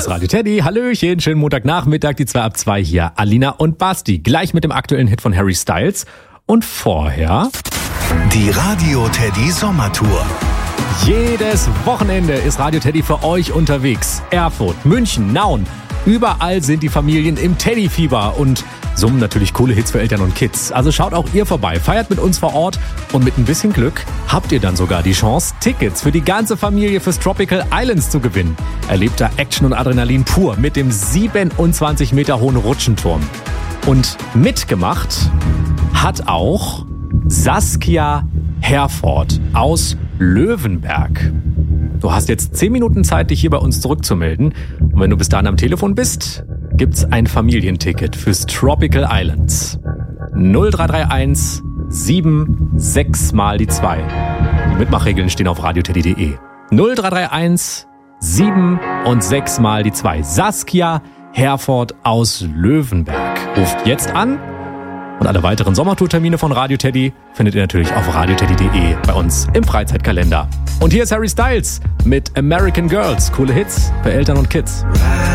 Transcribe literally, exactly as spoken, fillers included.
ist Radio Teddy. Hallöchen, schönen Montagnachmittag, die zwei ab zwei hier. Alina und Basti, gleich mit dem aktuellen Hit von Harry Styles. Und vorher... Die Radio Teddy Sommertour. Jedes Wochenende ist Radio Teddy für euch unterwegs. Erfurt, München, Nauen. Überall sind die Familien im Teddy-Fieber und summen natürlich coole Hits für Eltern und Kids. Also schaut auch ihr vorbei, feiert mit uns vor Ort und mit ein bisschen Glück habt ihr dann sogar die Chance, Tickets für die ganze Familie fürs Tropical Islands zu gewinnen. Erlebt da Action und Adrenalin pur mit dem siebenundzwanzig Meter hohen Rutschenturm. Und mitgemacht hat auch Saskia Herford aus Löwenberg. Du hast jetzt zehn Minuten Zeit, dich hier bei uns zurückzumelden. Und wenn du bis dahin am Telefon bist, gibt's ein Familienticket fürs Tropical Islands. null drei drei eins sieben sechs mal die zwei. Die Mitmachregeln stehen auf radioteddy punkt de. null drei drei eins sieben und sechs mal die zwei. Saskia Herford aus Löwenberg ruft jetzt an. Und alle weiteren Sommertourtermine von Radio Teddy findet ihr natürlich auf radioteddy punkt de bei uns im Freizeitkalender. Und hier ist Harry Styles mit American Girls. Coole Hits für Eltern und Kids.